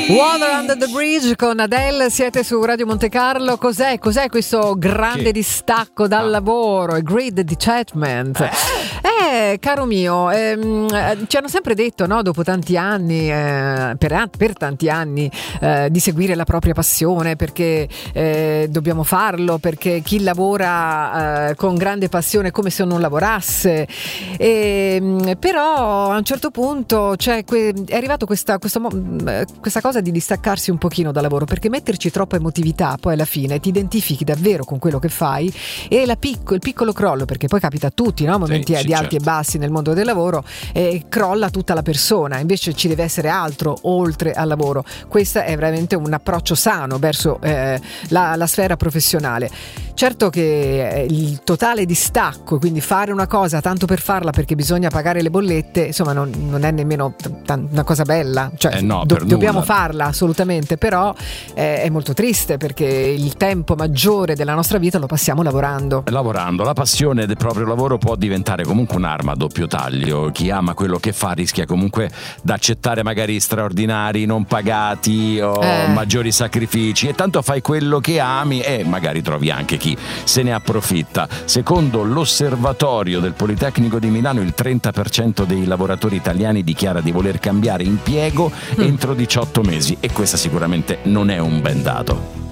Water Under the Bridge con Adele, siete su Radio Monte Carlo. Cos'è questo grande distacco dal lavoro? E Great Detachment. Caro mio, ci hanno sempre detto, no, dopo tanti anni, per tanti anni, di seguire la propria passione, perché dobbiamo farlo, perché chi lavora con grande passione è come se non lavorasse. Però a un certo punto è arrivato questa cosa di distaccarsi un pochino dal lavoro, perché metterci troppa emotività poi alla fine ti identifichi davvero con quello che fai, e il piccolo crollo, perché poi capita a tutti, no? Momenti di alti e bassi nel mondo del lavoro, crolla tutta la persona. Invece ci deve essere altro oltre al lavoro. Questo è veramente un approccio sano verso la sfera professionale. Certo che il totale distacco, quindi fare una cosa tanto per farla perché bisogna pagare le bollette, insomma non è nemmeno una cosa bella, cioè dobbiamo farla assolutamente, però è molto triste, perché il tempo maggiore della nostra vita lo passiamo lavorando. La passione del proprio lavoro può diventare comunque un'arma a doppio taglio. Chi ama quello che fa rischia comunque di accettare magari straordinari non pagati o maggiori sacrifici, e tanto fai quello che ami e magari trovi anche chi se ne approfitta. Secondo l'osservatorio del Politecnico di Milano, il 30% dei lavoratori italiani dichiara di voler cambiare impiego entro 18 mesi, e questa sicuramente non è un ben dato.